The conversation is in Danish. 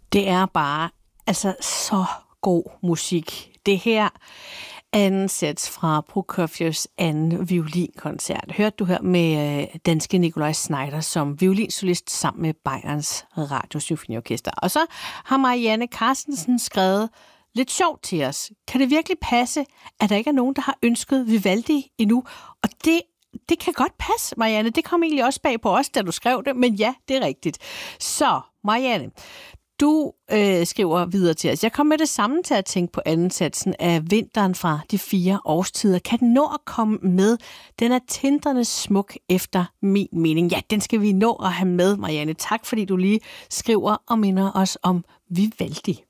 Det er bare så god musik. Det her anden sæt fra Prokofievs anden violinkoncert. Hørte du her med danske Nikolaj Znaider som violinsolist sammen med Bayerns Radiosymfoniorkester. Og så har Marianne Carstensen skrevet lidt sjovt til os. Kan det virkelig passe, at der ikke er nogen, der har ønsket Vivaldi endnu? Og det kan godt passe, Marianne. Det kom egentlig også bag på os, da du skrev det, men ja, det er rigtigt. Så, Marianne, du skriver videre til os. Jeg kom med det samme til at tænke på anden satsen af Vinteren fra de 4 årstider. Kan den nå at komme med? Den er tindrende smuk efter min mening. Ja, den skal vi nå at have med, Marianne. Tak, fordi du lige skriver og minder os om Vivaldi.